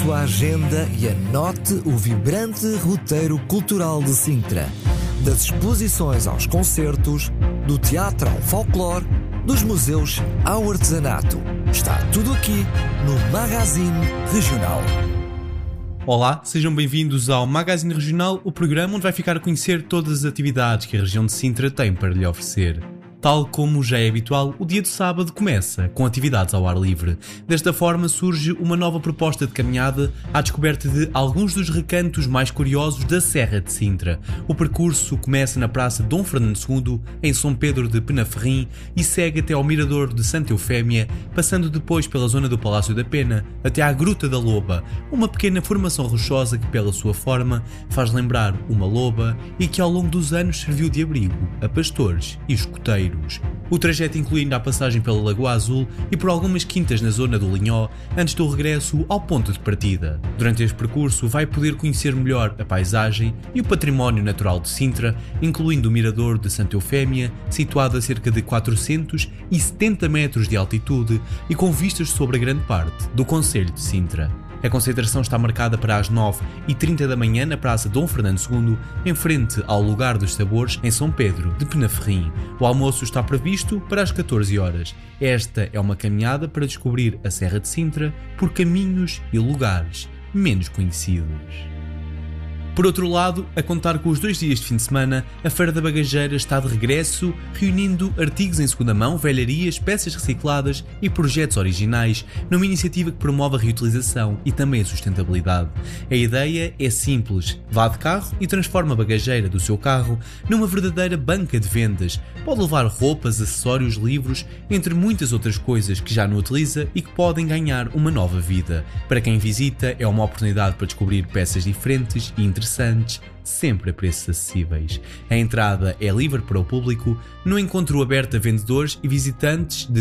sua agenda e anote o vibrante roteiro cultural de Sintra. Das exposições aos concertos, do teatro ao folclore, dos museus ao artesanato. Está tudo aqui no Magazine Regional. Olá, sejam bem-vindos ao Magazine Regional, o programa onde vai ficar a conhecer todas as atividades que a região de Sintra tem para lhe oferecer. Tal como já é habitual, o dia de sábado começa com atividades ao ar livre. Desta forma surge uma nova proposta de caminhada à descoberta de alguns dos recantos mais curiosos da Serra de Sintra. O percurso começa na Praça Dom Fernando II, em São Pedro de Penaferrim, e segue até ao Mirador de Santa Eufémia, passando depois pela zona do Palácio da Pena, até à Gruta da Loba, uma pequena formação rochosa que, pela sua forma, faz lembrar uma loba e que ao longo dos anos serviu de abrigo a pastores e escuteiros. O trajeto inclui ainda a passagem pela Lagoa Azul e por algumas quintas na zona do Linhó, antes do regresso ao ponto de partida. Durante este percurso vai poder conhecer melhor a paisagem e o património natural de Sintra, incluindo o Mirador de Santa Eufémia, situado a cerca de 470 metros de altitude e com vistas sobre a grande parte do concelho de Sintra. A concentração está marcada para as 9h30 da manhã na Praça Dom Fernando II, em frente ao Lugar dos Sabores, em São Pedro de Penaferrim. O almoço está previsto para as 14 horas. Esta é uma caminhada para descobrir a Serra de Sintra por caminhos e lugares menos conhecidos. Por outro lado, a contar com os 2 dias de fim de semana, a Feira da Bagageira está de regresso, reunindo artigos em segunda mão, velharias, peças recicladas e projetos originais, numa iniciativa que promove a reutilização e também a sustentabilidade. A ideia é simples: vá de carro e transforma a bagageira do seu carro numa verdadeira banca de vendas. Pode levar roupas, acessórios, livros, entre muitas outras coisas que já não utiliza e que podem ganhar uma nova vida. Para quem visita, é uma oportunidade para descobrir peças diferentes e interessantes, sempre a preços acessíveis. A entrada é livre para o público, no encontro aberto a vendedores e visitantes de